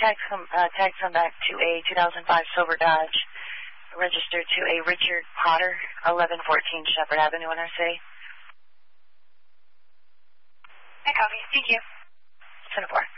tags come back to a 2005 Silver Dodge, registered to a Richard Potter, 1114 Shepherd Avenue, NRC. I copy. Thank you. 10-4.